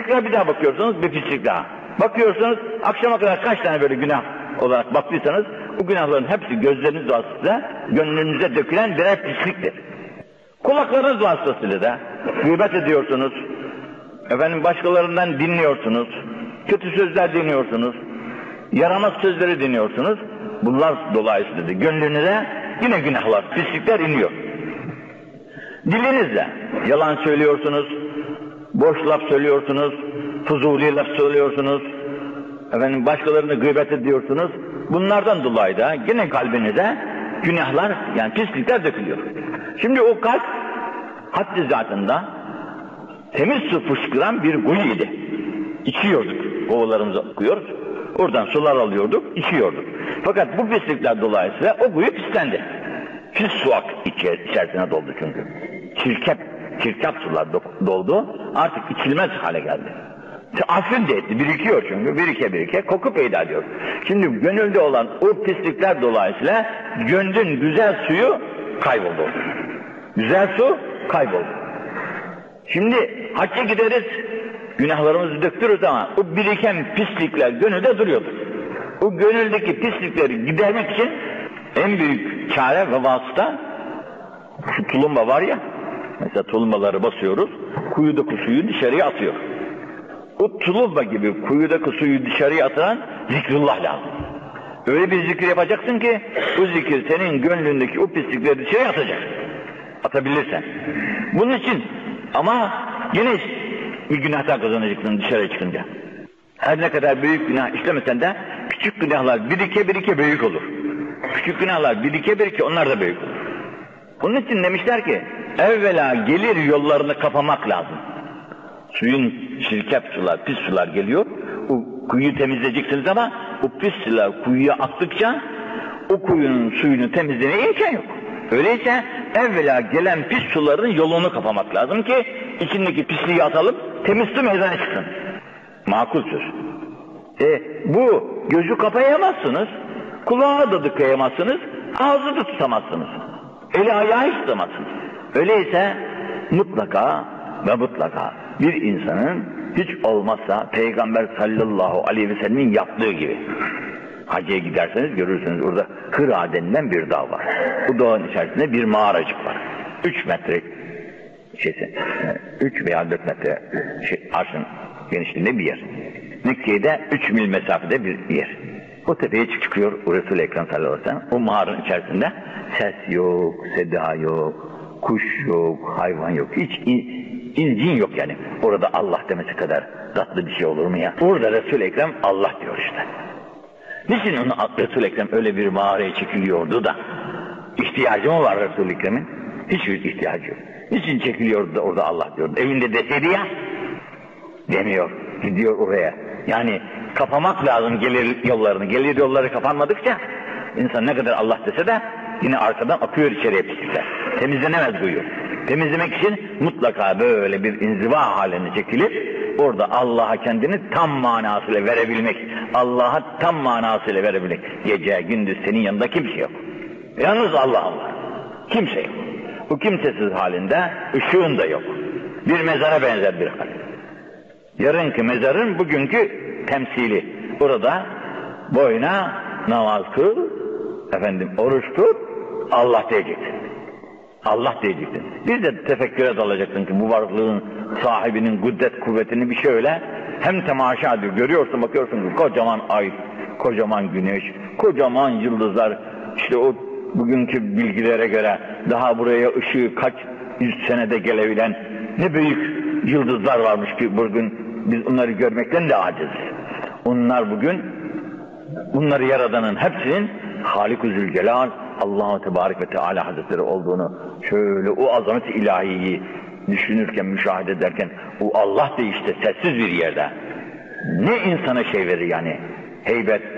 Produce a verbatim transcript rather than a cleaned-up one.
Tekrar bir daha bakıyorsunuz, bir pislik daha. Bakıyorsunuz, akşama kadar kaç tane böyle günah olarak baktıysanız, bu günahların hepsi gözleriniz vasıtasıyla, gönlünüze dökülen birer pisliktir. Kulaklarınız vasıtasıyla da gıybet ediyorsunuz, efendim başkalarından dinliyorsunuz, kötü sözler dinliyorsunuz, yaramaz sözleri dinliyorsunuz. Bunlar dolayısıyla da gönlünüze yine günahlar, pislikler iniyor. Dilinizle yalan söylüyorsunuz, boş laf söylüyorsunuz, fuzuli laf söylüyorsunuz, efendim başkalarını gıybet ediyorsunuz. Bunlardan dolayı da yine kalbinize günahlar, yani pislikler dökülüyor. Şimdi o kalp haddi zatında temiz su fışkıran bir kuyuydu. İçiyorduk, kovalarımıza okuyoruz. Oradan sular alıyorduk, içiyorduk. Fakat bu pislikler dolayısıyla o kuyu pislendi. Pis su ak içerisine doldu çünkü. Çirkep, çirkep sular doldu, artık içilmez hale geldi. Afün de etti, birikiyor çünkü, birike birike koku peyda ediyor. Şimdi gönülde olan o pislikler dolayısıyla gönlün güzel suyu kayboldu. Güzel su kayboldu. Şimdi hacca gideriz, günahlarımızı döktürürüz ama o biriken pislikler gönülde duruyordur. O gönüldeki pislikleri gidermek için en büyük çare ve vasıta şu tulumba var ya, mesela tulumbaları basıyoruz, kuyudaki suyu dışarıya atıyor. O tulumba gibi kuyudaki suyu dışarıya atıran zikrullah lazım. Öyle bir zikir yapacaksın ki o zikir senin gönlündeki o pislikleri dışarıya atacak. Atabilirsen. Bunun için ama yine bir günahtan kazanacaksın dışarı çıkınca. Her ne kadar büyük günah işlemesen de küçük günahlar birike birike büyük olur. Küçük günahlar birike birike onlar da büyük olur. Bunun için demişler ki evvela gelir yollarını kapamak lazım. Suyun şirkep sular, pis sular geliyor. O kuyuyu temizleyeceksiniz ama o pis sular kuyuya aktıkça o kuyunun suyunu temizlemeye imkan yok. Öyleyse evvela gelen pis suların yolunu kapamak lazım ki içindeki pisliği atalım, temiz su meydana çıksın. Makul söz. E, bu gözü kapayamazsınız, kulağı da tıkayamazsınız, ağzı da tutamazsınız. Eli ayağı hiç tutamazsınız. Öyleyse mutlaka ve mutlaka bir insanın hiç olmazsa Peygamber sallallahu aleyhi ve sellem'in yaptığı gibi hacıya giderseniz görürsünüz orada Kıra denilen bir dağ var. Bu dağın içerisinde bir mağaracık var. Üç metre şeysi, üç veya dört metre şey, arşın genişliğinde bir yer. Mekke'de üç mil mesafede bir yer. O tepeye çıkıyor Resul-i Ekrem sallallahu aleyhi ve sellem. O mağaranın içerisinde ses yok, seda yok, kuş yok, hayvan yok. Hiç incin yok yani. Orada Allah demesi kadar tatlı bir şey olur mu ya? Orada Resul-i Ekrem Allah diyor işte. Niçin onu Resul-i Ekrem öyle bir mağaraya çekiliyordu da? İhtiyacı mı var Resul-i Ekrem'in? Hiçbir ihtiyacı yok. Niçin çekiliyordu da orada Allah diyordu? Evinde deseydi ya, demiyor. Gidiyor oraya. Yani kapamak lazım gelir yollarını. Gelir yolları kapanmadıkça insan ne kadar Allah dese de yine arkadan akıyor içeriye pislikler. Temizlenemez buyuyor. Temizlemek için mutlaka böyle bir inziva haline çekilir. Orada Allah'a kendini tam manasıyla verebilmek, Allah'a tam manasıyla verebilmek. Gece, gündüz senin yanında kimse yok. Yalnız Allah var. Kimse yok. Bu kimsesiz halinde ışığın da yok. Bir mezara benzer bir hal. Yarınki mezarın bugünkü temsili. Burada boyuna namaz kıl, efendim oruç tut, Allah diyeceksin. Allah diyeceksin. Bir de tefekküre dalacaksın ki bu varlığın sahibinin kudret kuvvetini bir şöyle hem temaşa ediyor. Görüyorsun, bakıyorsun ki kocaman ay, kocaman güneş, kocaman yıldızlar. İşte o bugünkü bilgilere göre daha buraya ışığı kaç yüz senede gelebilen ne büyük yıldızlar varmış ki bugün biz onları görmekten de aciziz. Onlar bugün, bunları yaradanın hepsinin Halik-ü Zülcelal, Allah-u Tebarek ve Teala Hazretleri olduğunu şöyle o azamet ilahiyi düşünürken, müşahede ederken o Allah da işte sessiz bir yerde ne insana şey verir yani heybet,